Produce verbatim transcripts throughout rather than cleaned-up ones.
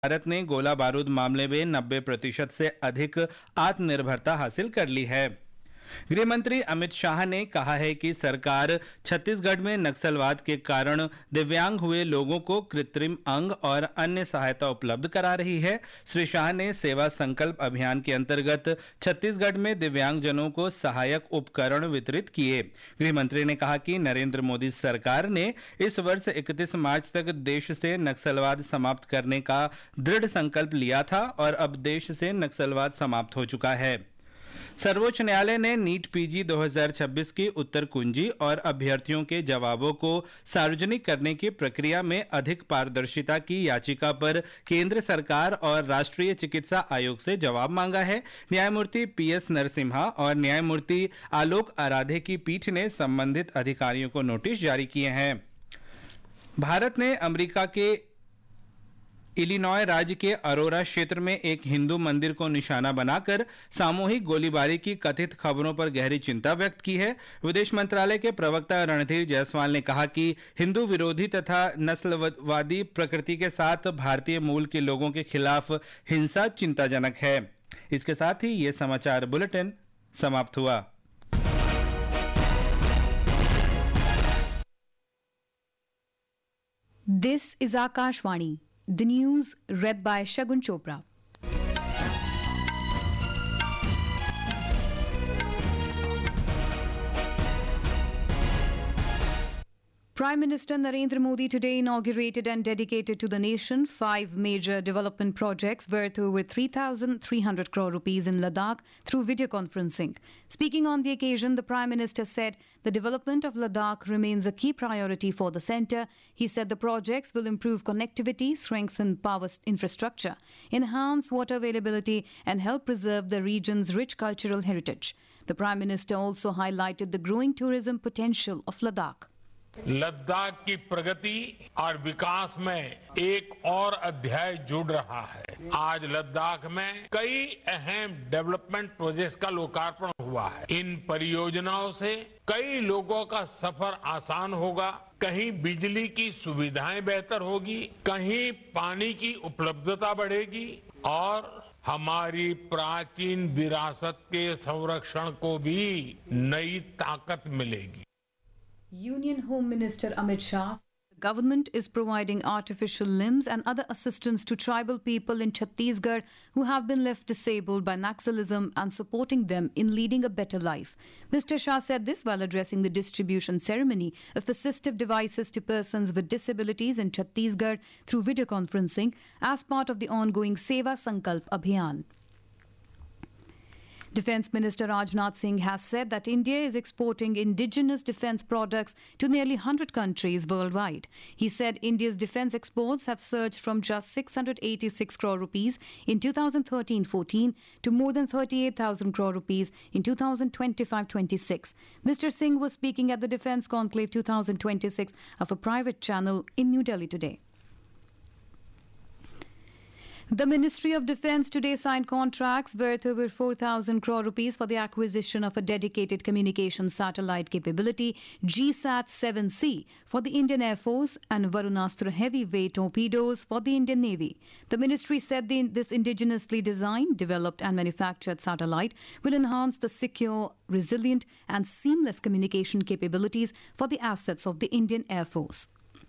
भारत ने गोला बारूद मामले में नब्बे प्रतिशत से अधिक आत्मनिर्भरता हासिल कर ली है। गृह मंत्री अमित शाह ने कहा है कि सरकार छत्तीसगढ़ में नक्सलवाद के कारण दिव्यांग हुए लोगों को कृत्रिम अंग और अन्य सहायता उपलब्ध करा रही है। श्री शाह ने सेवा संकल्प अभियान के अंतर्गत छत्तीसगढ़ में दिव्यांगजनों को सहायक उपकरण वितरित किए। गृह मंत्री ने कहा कि नरेंद्र मोदी सरकार ने इस वर्ष इकतीस मार्च तक देश से नक्सलवाद समाप्त करने का दृढ़ संकल्प लिया था और अब देश से नक्सलवाद समाप्त हो चुका है। सर्वोच्च न्यायालय ने नीट पीजी दो हज़ार छब्बीस की उत्तर कुंजी और अभ्यर्थियों के जवाबों को सार्वजनिक करने की प्रक्रिया में अधिक पारदर्शिता की याचिका पर केंद्र सरकार और राष्ट्रीय चिकित्सा आयोग से जवाब मांगा है। न्यायमूर्ति पी एस नरसिम्हा और न्यायमूर्ति आलोक आराधे की पीठ ने संबंधित अधिकारियों को नोटिस जारी किए हैं। भारत ने अमेरिका के इलिनॉय राज्य के अरोरा क्षेत्र में एक हिंदू मंदिर को निशाना बनाकर सामूहिक गोलीबारी की कथित खबरों पर गहरी चिंता व्यक्त की है। विदेश मंत्रालय के प्रवक्ता रणधीर जायसवाल ने कहा कि हिंदू विरोधी तथा नस्लवादी प्रकृति के साथ भारतीय मूल के लोगों के खिलाफ हिंसा चिंताजनक है। इसके साथ ही ये समाचार बुलेटिन समाप्त हुआ। This is Akashvani. The news read by Shagun Chopra. Prime Minister Narendra Modi today inaugurated and dedicated to the nation five major development projects worth over three thousand three hundred crore rupees in Ladakh through video conferencing. Speaking on the occasion, the Prime Minister said the development of Ladakh remains a key priority for the centre. He said the projects will improve connectivity, strengthen power infrastructure, enhance water availability and help preserve the region's rich cultural heritage. The Prime Minister also highlighted the growing tourism potential of Ladakh. Ladakh की प्रगति और विकास में एक और अध्याय जुड़ रहा है। आज लद्दाख में कई अहम डेवलपमेंट प्रोजेक्ट्स का लोकार्पण हुआ है। इन परियोजनाओं से कई लोगों का सफर आसान होगा, कहीं बिजली की सुविधाएं बेहतर होगी, कहीं पानी की उपलब्धता बढ़ेगी और हमारी प्राचीन विरासत के संरक्षण को भी नई ताकत मिलेगी। Union Home Minister Amit Shah said the government is providing artificial limbs and other assistance to tribal people in Chhattisgarh who have been left disabled by Naxalism and supporting them in leading a better life. Mister Shah said this while addressing the distribution ceremony of assistive devices to persons with disabilities in Chhattisgarh through video conferencing as part of the ongoing Seva Sankalp Abhiyan. Defence Minister Rajnath Singh has said that India is exporting indigenous defence products to nearly one hundred countries worldwide. He said India's defence exports have surged from just six hundred eighty-six crore rupees in two thousand thirteen fourteen to more than thirty-eight thousand crore rupees in two thousand twenty-five twenty-six. Mister Singh was speaking at the Defence Conclave two thousand twenty-six of a private channel in New Delhi today. The Ministry of Defence today signed contracts worth over four thousand crore rupees for the acquisition of a dedicated communication satellite capability G SAT seven C for the Indian Air Force and Varunastra heavyweight torpedoes for the Indian Navy. The ministry said the, this indigenously designed, developed and manufactured satellite will enhance the secure, resilient and seamless communication capabilities for the assets of the Indian Air Force.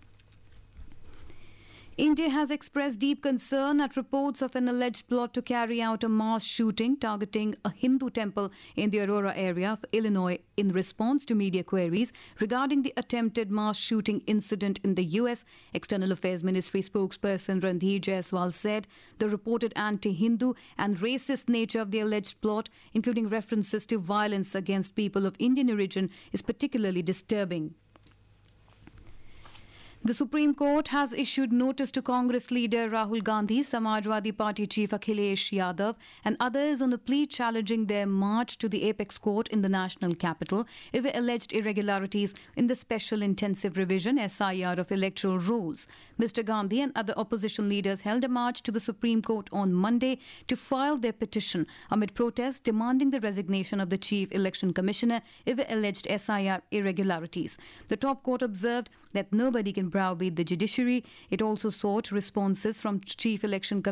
India has expressed deep concern at reports of an alleged plot to carry out a mass shooting targeting a Hindu temple in the Aurora area of Illinois in response to media queries regarding the attempted mass shooting incident in the U S. External Affairs Ministry spokesperson Randhir Jaiswal said the reported anti-Hindu and racist nature of the alleged plot, including references to violence against people of Indian origin, is particularly disturbing. The Supreme Court has issued notice to Congress leader Rahul Gandhi, Samajwadi Party chief Akhilesh Yadav and others on a plea challenging their march to the apex court in the national capital over alleged irregularities in the Special Intensive Revision S I R of electoral rolls. Mister Gandhi and other opposition leaders held a march to the Supreme Court on Monday to file their petition amid protests demanding the resignation of the Chief Election Commissioner over alleged S I R irregularities. The top court observed that nobody can browbeat the judiciary. It also sought responses from Chief Election Commission